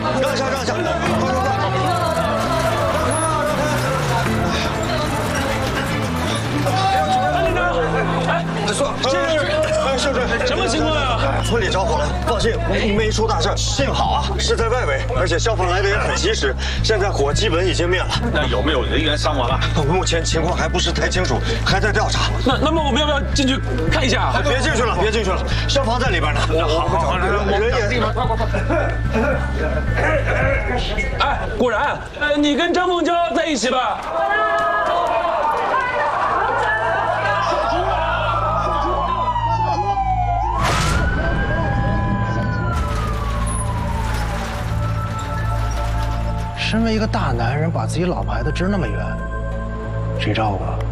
让一下，让一下，快！秀水， 什么情况呀？ 村里着火了，放心，没出大事。幸好啊，是在外围，而且消防来的也很及时。现在火基本已经灭了。 那有没有人员伤亡啊？ 目前情况还不是太清楚，还在调查。 那么我们要不要进去看一下？ 别进去了，别进去了，消防在里边呢。好，人也。 哎，果然，你跟张凤娇在一起吧？ 身为一个大男人，把自己老婆孩子支那么远，谁照顾啊？